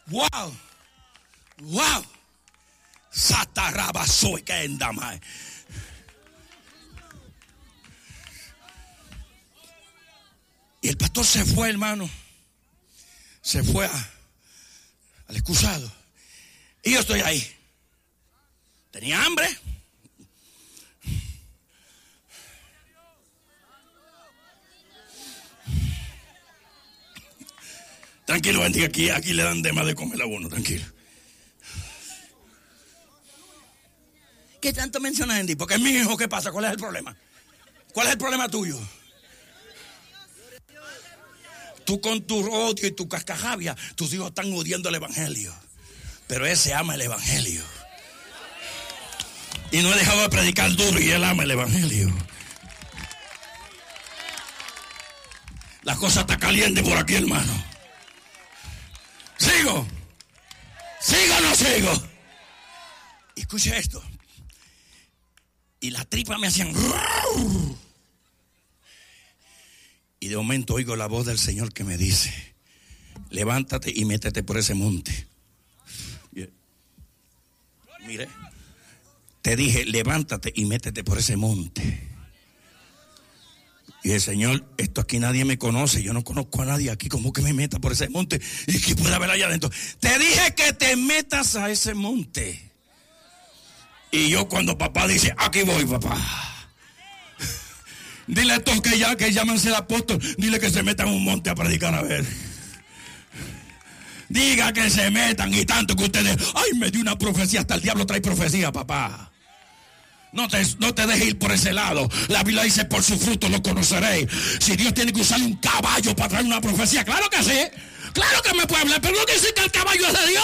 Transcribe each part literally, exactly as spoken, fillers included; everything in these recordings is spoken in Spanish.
Wow. Wow. Satarabasoy que endamai. Y el pastor se fue, hermano. Se fue a, al excusado. Y yo estoy ahí. Tenía hambre. Tranquilo, bendiga, aquí, aquí le dan de más de comer a uno, tranquilo. ¿Qué tanto mencionas en ti? Porque es mi hijo, ¿qué pasa? ¿Cuál es el problema? ¿Cuál es el problema tuyo? Tú con tu odio y tu cascajabia, tus hijos están odiando el evangelio. Pero él se ama el evangelio. Y no he dejado de predicar duro y él ama el evangelio. La cosa está caliente por aquí, hermano. ¿Sigo? ¿Sigo o no sigo? Y escucha esto. Y las tripas me hacían... Y de momento oigo la voz del Señor que me dice: levántate y métete por ese monte. Mire, te dije, levántate y métete por ese monte. Y el Señor, esto aquí nadie me conoce, yo no conozco a nadie aquí, ¿cómo que me meta por ese monte? ¿Y qué puede haber allá adentro? Te dije que te metas a ese monte. Y yo cuando papá dice, aquí voy, papá. Dile a estos que ya, que llámense el apóstol, dile que se metan a un monte a predicar a ver. Diga que se metan y tanto que ustedes, ay, me dio una profecía, hasta el diablo trae profecía, papá. No te, no te dejes ir por ese lado. La Biblia dice, por su fruto lo conoceréis. Si Dios tiene que usar un caballo para traer una profecía, claro que sí. Claro que me puede hablar, pero no quiere decir que el caballo es de Dios.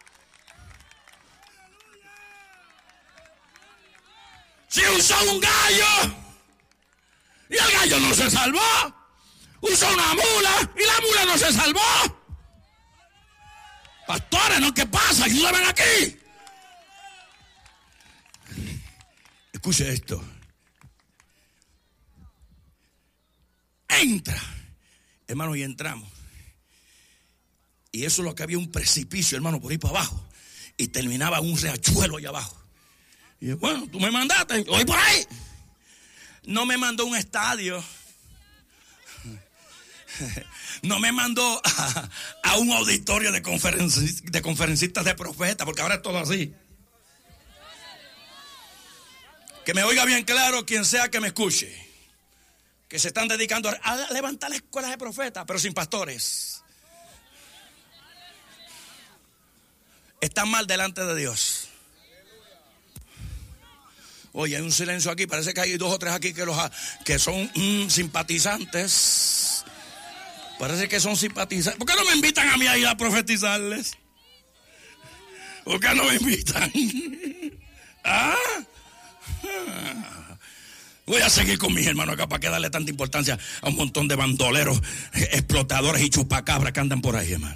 Si usó un gallo y el gallo no se salvó, usó una mula y la mula no se salvó. Pastores, ¿no? ¿Qué pasa? Ayúdame aquí. Escuche esto. Entra, hermano, y entramos. Y eso es lo que había, un precipicio, hermano, por ahí para abajo. Y terminaba un riachuelo allá abajo. Y yo, bueno, tú me mandaste, voy por ahí. No me mandó un estadio. No me mandó a, a un auditorio de, conferenci, de conferencistas de profetas, porque ahora es todo así. Que me oiga bien claro quien sea que me escuche, que se están dedicando a levantar las escuelas de profetas, pero sin pastores. Están mal delante de Dios. Oye, hay un silencio aquí, parece que hay dos o tres aquí que, los, que son mm, simpatizantes. Parece que son simpatizantes. ¿Por qué no me invitan a mí a ir a profetizarles? ¿Por qué no me invitan? ¿Ah? Voy a seguir con mis hermanos acá para que darle tanta importancia a un montón de bandoleros, explotadores y chupacabras que andan por ahí, hermano.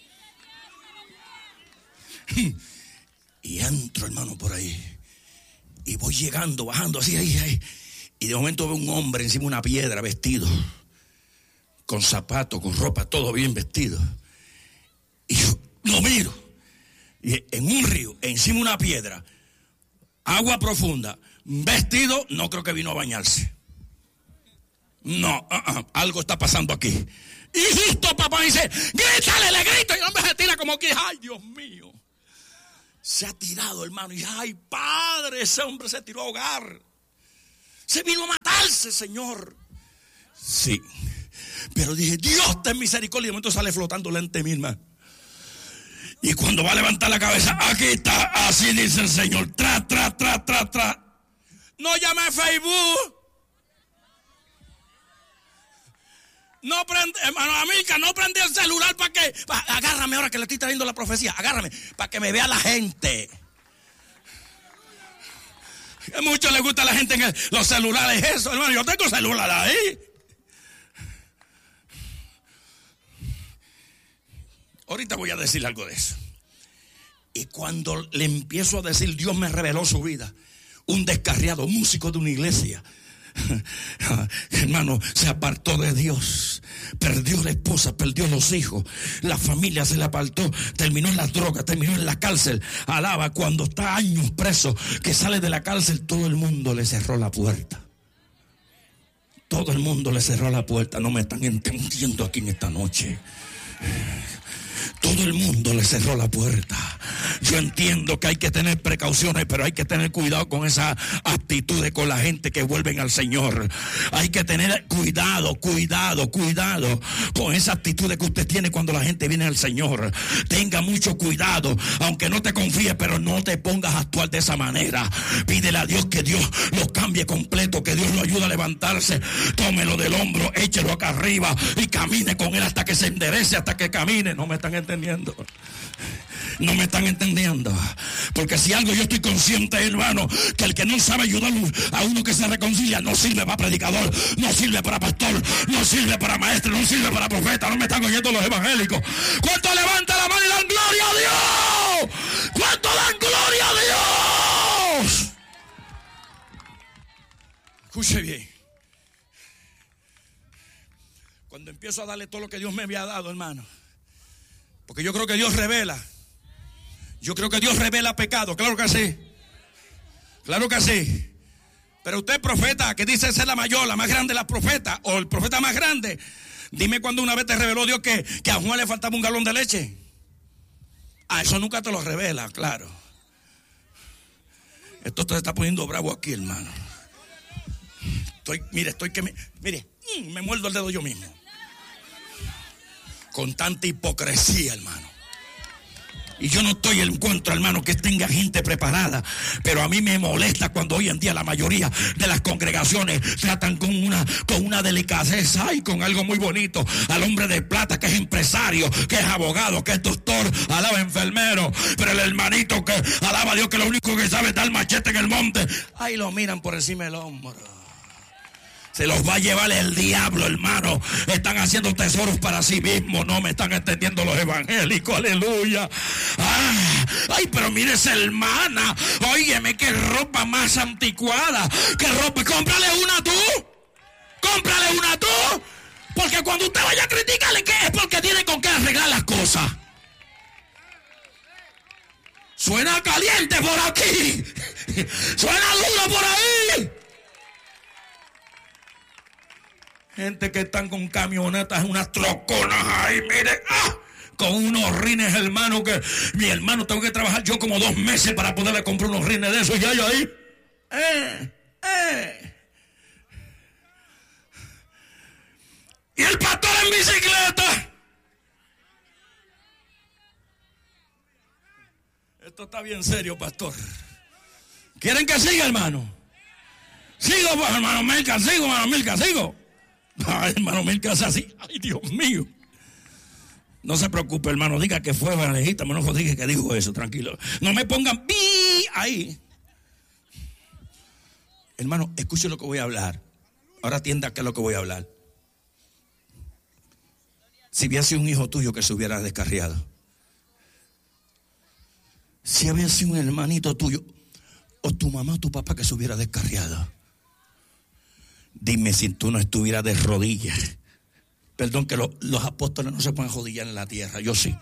Y entro, hermano, por ahí. Y voy llegando, bajando así, ahí, ahí. Y de momento veo un hombre encima de una piedra vestido, con zapatos, con ropa, todo bien vestido. Y yo lo miro. Y en un río, encima de una piedra, agua profunda, vestido, no creo que vino a bañarse. No, uh, uh, algo está pasando aquí. Y justo papá dice, grítale, le grito. Y el hombre se tira como que, ay, Dios mío. Se ha tirado, hermano. Y ay, padre, ese hombre se tiró a ahogar. Se vino a matarse, Señor. Sí. Pero dije, Dios ten misericordia. Y de momento sale flotando lente misma. Y cuando va a levantar la cabeza, aquí está, así dice el Señor. Tra, tra, tra, tra, tra. No llame a Facebook. No prende, hermano Amilcar, no prende el celular para que, pa, agárrame ahora que le estoy trayendo la profecía, agárrame, para que me vea la gente. A muchos les gusta la gente en el, los celulares, eso, hermano, yo tengo celular ahí. Ahorita voy a decir algo de eso. Y cuando le empiezo a decir, Dios me reveló su vida. Un descarriado, músico de una iglesia, Hermano, se apartó de Dios, perdió la esposa, perdió los hijos, la familia se le apartó, terminó en las drogas, terminó en la cárcel. Alaba, cuando está años preso, que sale de la cárcel, todo el mundo le cerró la puerta. Todo el mundo le cerró la puerta. No me están entendiendo aquí en esta noche. Todo el mundo le cerró la puerta. Yo entiendo que hay que tener precauciones, pero hay que tener cuidado con esa actitudes con la gente que vuelven al Señor. Hay que tener cuidado, cuidado, cuidado con esa actitud que usted tiene cuando la gente viene al Señor. Tenga mucho cuidado, aunque no te confíes, pero no te pongas a actuar de esa manera. Pídele a Dios que Dios lo cambie completo, que Dios lo ayude a levantarse. Tómelo del hombro, échelo acá arriba y camine con él hasta que se enderece, hasta que camine. No me están entendiendo. No me están entendiendo. Porque si algo yo estoy consciente, hermano, que el que no sabe ayudar a uno que se reconcilia no sirve para predicador, no sirve para pastor, no sirve para maestro, no sirve para profeta. No me están oyendo los evangélicos. ¿Cuánto levanta la mano y dan gloria a Dios? ¿Cuánto dan gloria a Dios? Escuche bien. Cuando empiezo a darle todo lo que Dios me había dado, hermano, porque yo creo que Dios revela. Yo creo que Dios revela pecado. Claro que sí. Claro que sí. Pero usted, profeta, que dice ser la mayor, la más grande de las profetas, o el profeta más grande, dime cuando una vez te reveló Dios que, que a Juan le faltaba un galón de leche. Ah, eso nunca te lo revela, claro. Esto te está poniendo bravo aquí, hermano. Estoy, mire, estoy que me, mire, me muerdo el dedo yo mismo. Con tanta hipocresía, hermano. Y yo no estoy en contra, hermano, que tenga gente preparada, pero a mí me molesta cuando hoy en día la mayoría de las congregaciones tratan con una, con una delicadeza y con algo muy bonito al hombre de plata, que es empresario, que es abogado, que es doctor, alaba enfermero, pero el hermanito que alaba a Dios, que lo único que sabe es dar machete en el monte, ahí lo miran por encima del hombro. Se los va a llevar el diablo, hermano. Están haciendo tesoros para sí mismos. No me están entendiendo los evangélicos. Aleluya. Ah, ay, pero mire esa hermana. Óyeme, qué ropa más anticuada. Qué ropa. Cómprale una tú. Cómprale una tú. Porque cuando usted vaya a criticarle, ¿qué es? Porque tiene con qué arreglar las cosas. Suena caliente por aquí. Suena duro por ahí. Gente que están con camionetas, unas troconas ahí, mire, ¡ah! Con unos rines, hermano, que mi hermano tengo que trabajar yo como dos meses para poderle comprar unos rines de esos, ya yo ahí. Eh, eh. Y el pastor en bicicleta. Esto está bien serio, pastor. ¿Quieren que siga, hermano? Sigo, pues, hermano Milka, sigo, hermano Milka, sigo. Ay, hermano Milka, así. Ay, Dios mío. No se preocupe, hermano. Diga que fue evangelista. No diga que dijo eso, tranquilo. No me pongan pi ahí. Hermano, escuche lo que voy a hablar. Ahora atienda que es lo que voy a hablar. Si hubiera sido un hijo tuyo que se hubiera descarriado. Si había sido un hermanito tuyo, o tu mamá o tu papá que se hubiera descarriado. Dime si tú no estuvieras de rodillas. Perdón, que lo, los apóstoles no se pueden jodillar en la tierra, yo sí.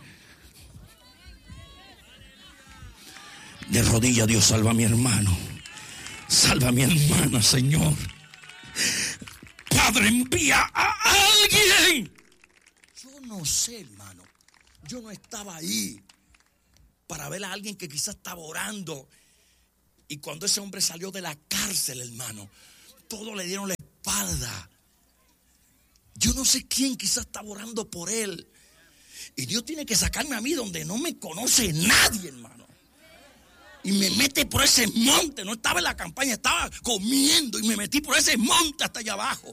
De rodillas, Dios, salva a mi hermano. Salva a mi hermana, Señor. Padre, envía a alguien. Yo no sé, hermano. Yo no estaba ahí para ver a alguien que quizás estaba orando. Y cuando ese hombre salió de la cárcel, hermano, todos le dieron la espalda. Yo no sé quién quizás estaba orando por él. Y Dios tiene que sacarme a mí donde no me conoce nadie, hermano. Y me mete por ese monte. No estaba en la campaña, estaba comiendo y me metí por ese monte hasta allá abajo.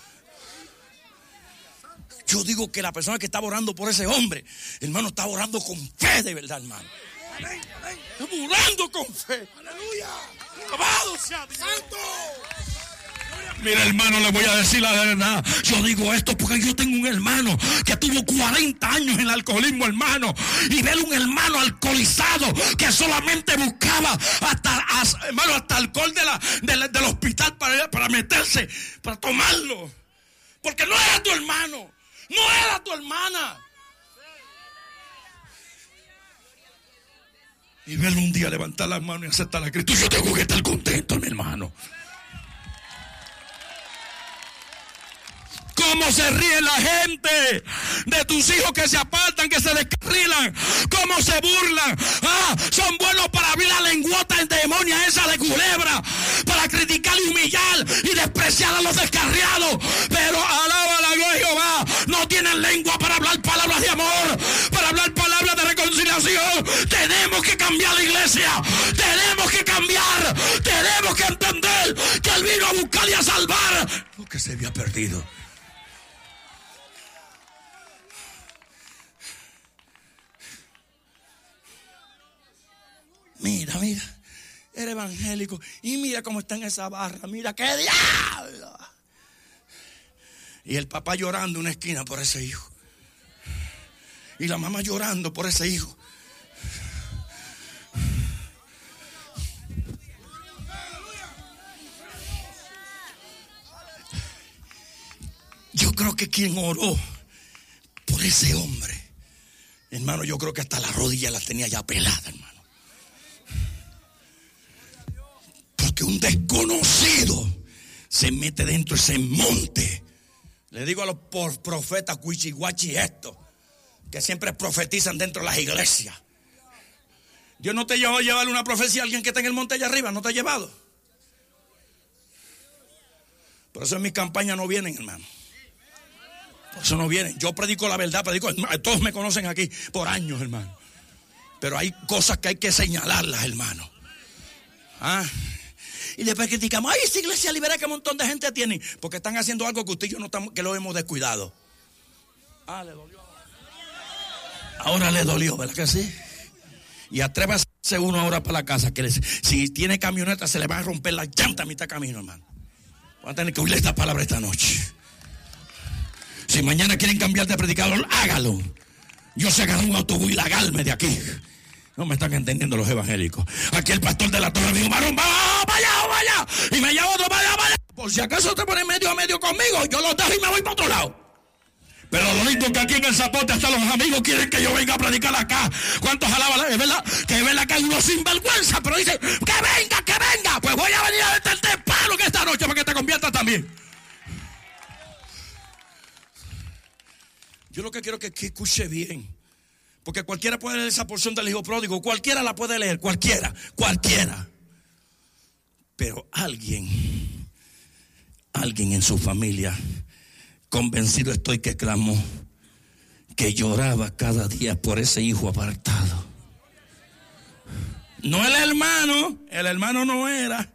Yo digo que la persona que estaba orando por ese hombre, hermano, estaba orando con fe de verdad, hermano. Estaba orando con fe. Aleluya. Alabado sea Dios. Santo. Mira, hermano, le voy a decir la verdad. Yo digo esto porque yo tengo un hermano que tuvo cuarenta años en el alcoholismo, hermano. Y ver un hermano alcoholizado que solamente buscaba hasta, hermano, hasta alcohol de la, de la, del hospital para, para meterse, para tomarlo. Porque no era tu hermano, no era tu hermana. Y verlo un día levantar las manos y aceptar a Cristo. Yo tengo que estar contento, mi hermano. Cómo se ríe la gente de tus hijos que se apartan, que se descarrilan. Cómo se burlan. Ah, son buenos para abrir la lenguota endemonia esa de culebra, para criticar y humillar y despreciar a los descarriados. Pero alaba la gloria de Jehová. No tienen lengua para hablar palabras de amor, para hablar palabras de reconciliación. Tenemos que cambiar la iglesia. Tenemos que cambiar. Tenemos que entender que Él vino a buscar y a salvar lo que se había perdido. Mira, mira, era evangélico y mira cómo está en esa barra, mira qué diablo. Y el papá llorando en una esquina por ese hijo. Y la mamá llorando por ese hijo. Yo creo que quien oró por ese hombre, hermano, yo creo que hasta la rodilla la tenía ya pelada, hermano. Porque un desconocido se mete dentro de ese monte. Le digo a los profetas cuichiguachi esto, que siempre profetizan dentro de las iglesias. Dios no te llevó a llevarle una profecía a alguien que está en el monte allá arriba, no te ha llevado. Por eso en mis campañas no vienen, hermano. Por eso no vienen. Yo predico la verdad, predico, todos me conocen aquí por años, hermano. Pero hay cosas que hay que señalarlas, hermano. ¿Ah? Y después criticamos, ay, esa iglesia libera que un montón de gente tiene, porque están haciendo algo que usted y yo no estamos, que lo hemos descuidado. Ah, le dolió. Ahora le dolió, ¿verdad que sí? Y atrévase uno ahora para la casa, que les, si tiene camioneta se le va a romper la llanta a mitad de camino, hermano. Van a tener que oír esta palabra esta noche. Si mañana quieren cambiar de predicador, hágalo. Yo sé agarrar un autobús y largarme de aquí. No me están entendiendo los evangélicos. Aquí el pastor de la torre me dijo, varón, va, vaya, vaya. Y me llama otro, vaya, vaya. Por si acaso te pones medio a medio conmigo, yo lo dejo y me voy para otro lado. Pero lo lindo es que aquí en el Zapote hasta los amigos quieren que yo venga a predicar acá. ¿Cuántos alaban? Es verdad que es verdad que hay unos sinvergüenza, pero dicen, que venga, que venga. Pues voy a venir a verte el temprano que esta noche para que te conviertas también. Yo lo que quiero es que escuche bien. Porque cualquiera puede leer esa porción del hijo pródigo. Cualquiera la puede leer. Cualquiera. Cualquiera. Pero alguien, alguien en su familia, convencido estoy que clamó, que lloraba cada día por ese hijo apartado. No el hermano. El hermano no era.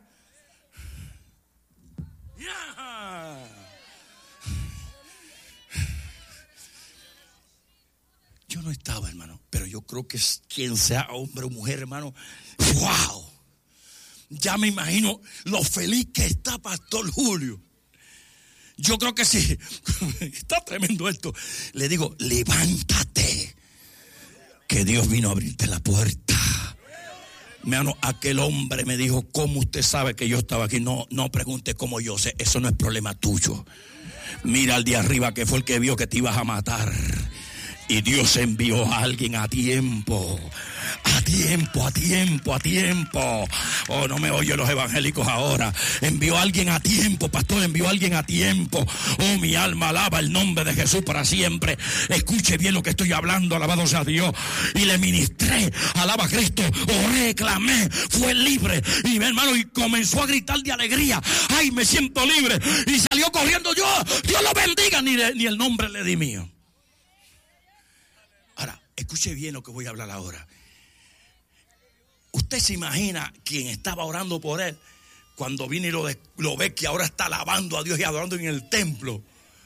Yo no estaba, hermano, pero yo creo que quien sea hombre o mujer, hermano, wow, ya me imagino lo feliz que está Pastor Julio. Yo creo que sí, está tremendo esto. Le digo, levántate, que Dios vino a abrirte la puerta. Hermano, aquel hombre me dijo, ¿cómo usted sabe que yo estaba aquí? No, no pregunte cómo yo sé, eso no es problema tuyo. Mira al de arriba que fue el que vio que te ibas a matar. Y Dios envió a alguien a tiempo, a tiempo, a tiempo, a tiempo. Oh, no me oyen los evangélicos ahora. Envió a alguien a tiempo, pastor, envió a alguien a tiempo. Oh, mi alma alaba el nombre de Jesús para siempre. Escuche bien lo que estoy hablando, alabado sea Dios. Y le ministré, alaba a Cristo, oré, clamé, fue libre. Y mi hermano, y comenzó a gritar de alegría. Ay, me siento libre. Y salió corriendo yo, Dios lo bendiga, ni, ni el nombre le di mío. Ahora, escuche bien lo que voy a hablar ahora. Usted se imagina quien estaba orando por él cuando viene y lo, de, lo ve que ahora está alabando a Dios y adorando en el templo.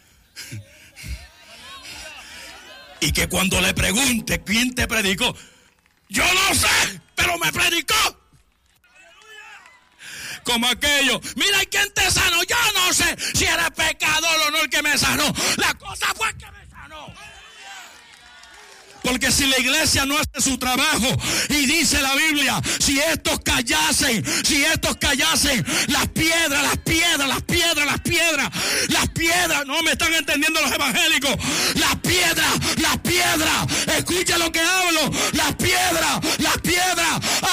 Y que cuando le pregunte quién te predicó, yo no sé, pero me predicó. Como aquello, mira, ¿y quién te sanó? Yo no sé, sanó. La cosa fue que me sanó. Porque si la iglesia no hace su trabajo, y dice la Biblia, si estos callasen, si estos callasen, las piedras, las piedras, las piedras, las piedras, las piedras, no me están entendiendo los evangélicos, las piedras, las piedras, escucha lo que hablo, las piedras, las piedras